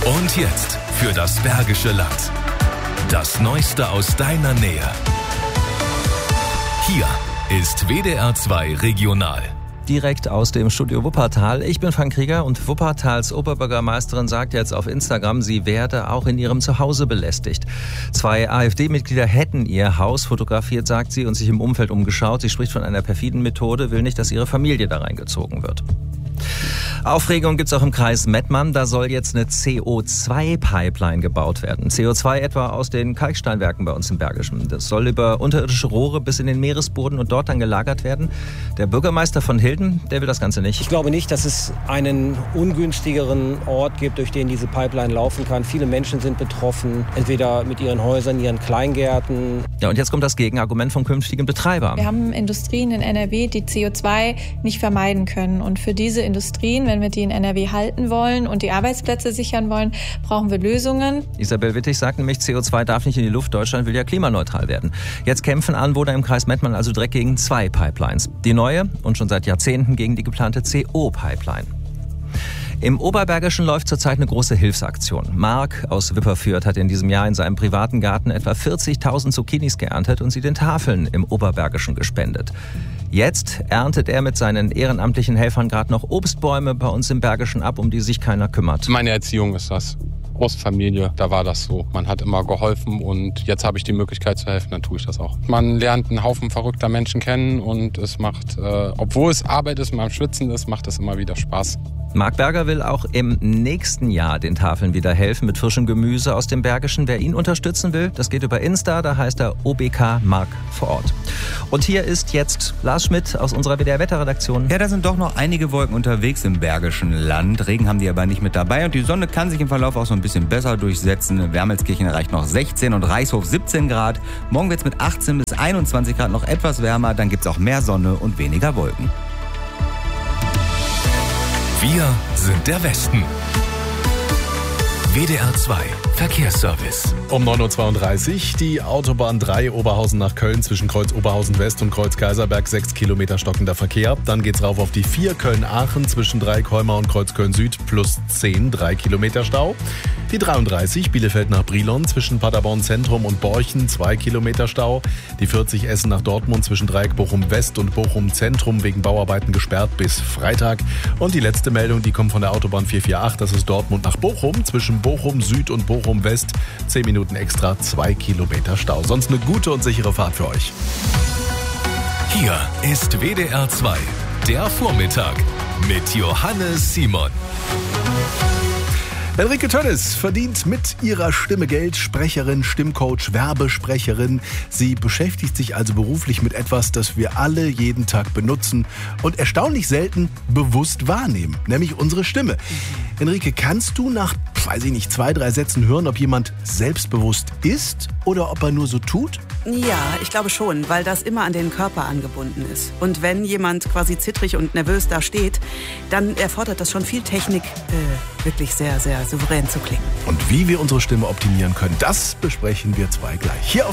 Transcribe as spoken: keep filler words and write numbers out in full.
Und jetzt für das Bergische Land. Das Neueste aus deiner Nähe. Hier ist W D R zwei Regional. Direkt aus dem Studio Wuppertal. Ich bin Frank Krieger und Wuppertals Oberbürgermeisterin sagt jetzt auf Instagram, sie werde auch in ihrem Zuhause belästigt. Zwei AfD-Mitglieder hätten ihr Haus fotografiert, sagt sie, und sich im Umfeld umgeschaut. Sie spricht von einer perfiden Methode, will nicht, dass ihre Familie da reingezogen wird. Aufregung gibt's auch im Kreis Mettmann. Da soll jetzt eine C O zwei Pipeline gebaut werden. C O zwei etwa aus den Kalksteinwerken bei uns im Bergischen. Das soll über unterirdische Rohre bis in den Meeresboden und dort dann gelagert werden. Der Bürgermeister von Hilden, der will das Ganze nicht. Ich glaube nicht, dass es einen ungünstigeren Ort gibt, durch den diese Pipeline laufen kann. Viele Menschen sind betroffen, entweder mit ihren Häusern, ihren Kleingärten. Ja, und jetzt kommt das Gegenargument vom künftigen Betreiber. Wir haben Industrien in N R W, die C O zwei nicht vermeiden können. Und für diese Industrien, wenn wir die in N R W halten wollen und die Arbeitsplätze sichern wollen, brauchen wir Lösungen. Isabel Wittig sagt nämlich, C O zwei darf nicht in die Luft. Deutschland will ja klimaneutral werden. Jetzt kämpfen Anwohner im Kreis Mettmann also direkt gegen zwei Pipelines. Die neue und schon seit Jahrzehnten gegen die geplante C O-Pipeline. Im Oberbergischen läuft zurzeit eine große Hilfsaktion. Marc aus Wipperfürth hat in diesem Jahr in seinem privaten Garten etwa vierzigtausend Zucchinis geerntet und sie den Tafeln im Oberbergischen gespendet. Jetzt erntet er mit seinen ehrenamtlichen Helfern gerade noch Obstbäume bei uns im Bergischen ab, um die sich keiner kümmert. Meine Erziehung ist das. Aus Familie, da war das so. Man hat immer geholfen und jetzt habe ich die Möglichkeit zu helfen, dann tue ich das auch. Man lernt einen Haufen verrückter Menschen kennen und es macht, äh, obwohl es Arbeit ist, man am Schwitzen ist, macht es immer wieder Spaß. Marc Berger will auch im nächsten Jahr den Tafeln wieder helfen mit frischem Gemüse aus dem Bergischen. Wer ihn unterstützen will, das geht über Insta, da heißt er O B K Marc vor Ort. Und hier ist jetzt Lars Schmidt aus unserer W D R-Wetterredaktion. Ja, da sind doch noch einige Wolken unterwegs im Bergischen Land. Regen haben die aber nicht mit dabei und die Sonne kann sich im Verlauf auch so ein bisschen besser durchsetzen. Wermelskirchen erreicht noch sechzehn und Reichshof siebzehn Grad. Morgen wird es mit achtzehn bis einundzwanzig Grad noch etwas wärmer, dann gibt es auch mehr Sonne und weniger Wolken. Wir sind der Westen. W D R zwei Verkehrsservice. Um neun Uhr zweiunddreißig die Autobahn drei Oberhausen nach Köln zwischen Kreuz Oberhausen West und Kreuz Kaiserberg, sechs Kilometer stockender Verkehr. Dann geht's rauf auf die vier Köln-Aachen zwischen Dreieckholmer und Kreuz Köln-Süd plus zehn, drei Kilometer Stau. Die dreiunddreißig Bielefeld nach Brilon zwischen Paderborn Zentrum und Borchen, zwei Kilometer Stau. Die vierzig Essen nach Dortmund zwischen Dreieck Bochum West und Bochum Zentrum wegen Bauarbeiten gesperrt bis Freitag. Und die letzte Meldung, die kommt von der Autobahn vier vier acht, das ist Dortmund nach Bochum zwischen Bochum Süd und Bochum West. zehn Minuten extra, zwei Kilometer Stau. Sonst eine gute und sichere Fahrt für euch. Hier ist W D R zwei, der Vormittag mit Johannes Simon. Henrike Tönnes verdient mit ihrer Stimme Geld, Sprecherin, Stimmcoach, Werbesprecherin. Sie beschäftigt sich also beruflich mit etwas, das wir alle jeden Tag benutzen und erstaunlich selten bewusst wahrnehmen, nämlich unsere Stimme. Henrike, kannst du nach, weiß ich nicht, zwei, drei Sätzen hören, ob jemand selbstbewusst ist oder ob er nur so tut? Ja, ich glaube schon, weil das immer an den Körper angebunden ist. Und wenn jemand quasi zittrig und nervös da steht, dann erfordert das schon viel Technik, äh, wirklich sehr, sehr souverän zu klingen. Und wie wir unsere Stimme optimieren können, das besprechen wir zwei gleich. Hier auf